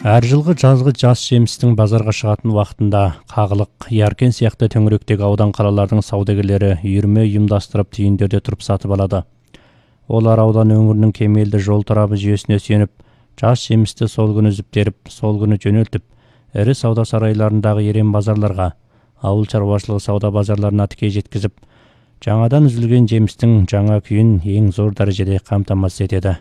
Әр жылғы жазғы жас жемістің базарға шығатын уақытында Қағылық, Яркен сияқты төңіректегі аудан қалалардың саудагерлері үйірме ұйымдастырып түйіндерде тұрып сатып алады. Олар аудан өңірінің кемелді жол торабы жүйесіне сүйеніп, жас жемісті сол күні үзіп-теріп, сол күні жөнелтіп, ірі сауда сарайларындағы ерен базарларға, ауыл шаруашылығы сауда базарларына тіке жеткізіп, жаңадан үзілген жемістің жаңа күйін ең зор дәрежеде қамтамасыз етеді.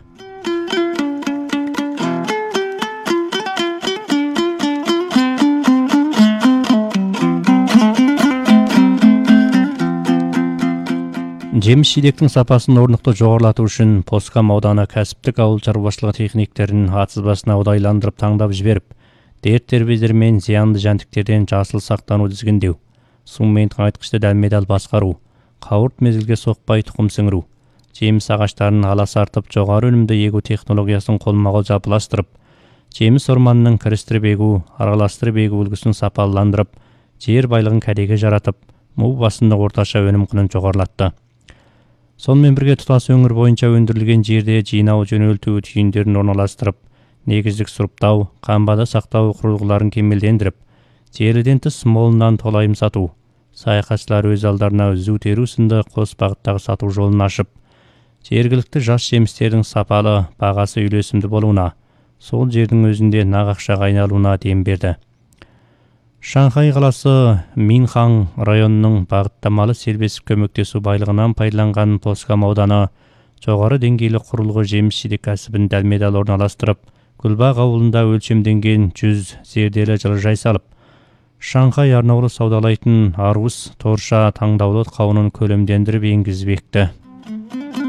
Жеміс-жидектің сапасын орнықты жоғарлату үшін Посқам ауданы кәсіптік ауыл шаруашылығы техниктерін атсызбасына удайландырып таңдап жіберіп, дерт-дербездер мен зиянды жәндіктерден жасыл сақтану тізгіндеу, сумен тыңайтқышты дәлме-дәл басқару, қауырт мезгілге соқпай тұқым сіңіру, жеміс ағаштарын аласартып жоғары өнімді егу технологиясын қолма-қол жалпыластырып, жеміс орманының кірістіріп егу, араластырып егу үлгісін сапаландырып, жер байлығын кәдеге жаратып, му басында орташа өнім құнын жоғарылатты. Сонымен бірге тұтас өңір бойынша өндірілген жерде жинау жөнелту түйіндерін орналастырып, негіздік сұрыптау, қамбада сақтау құрылғыларын кемелдендіріп, желіден тыс молынан толайым сату, саяхатшылар өз алдарына үзу теру сынды қос бағыттағы сату жолын ашып, жергілікті жас жемістердің сапалы, бағасы үйлесімді болуына, сол жердің өзінде нақ ақшаға айналуына дем берді. Шанхай қаласы Минхан районының бағыттамалы сербесіп көмектесу байлығынан пайдаланған Посқам ауданы жоғары деңгейлі құрылғы жеміс-жидек кәсібін дәлме-дәл орналастырып, Гүлбақ ауылында өлшемденген 100 зерделі жылыжай салып, Шанхай арнаулы саудалайтын арус, торша, таңдаулы қауынын көлемдендіріп енгізбекті.